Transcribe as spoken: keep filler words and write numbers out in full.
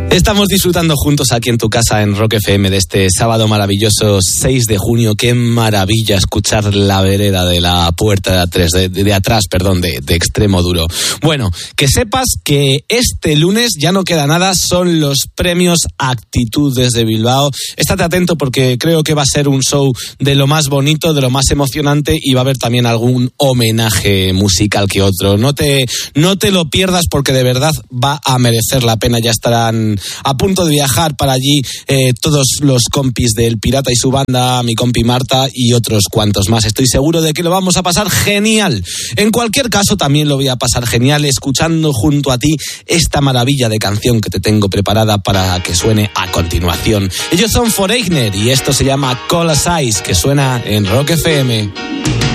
Estamos disfrutando juntos aquí en tu casa en Rock F M de este sábado maravilloso seis de junio. Qué maravilla escuchar la vereda de la puerta de atrás, de, de atrás, perdón, de, de Extremo Duro. Bueno, que sepas que este lunes ya no queda nada, son los premios Actitud desde Bilbao. Estate atento porque creo que va a ser un show de lo más bonito, de lo más emocionante, y va a haber también algún homenaje musical que otro. No te, no te lo pierdas porque de verdad va a merecer la pena. Ya estarán a punto de viajar para allí eh, todos los compis del Pirata y su banda, mi compi Marta y otros cuantos más. Estoy seguro de que lo vamos a pasar genial. En cualquier caso, también lo voy a pasar genial escuchando junto a ti esta maravilla de canción que te tengo preparada para que suene a continuación. Ellos son Foreigner y esto se llama Call Us Ice, que suena en Rock F M.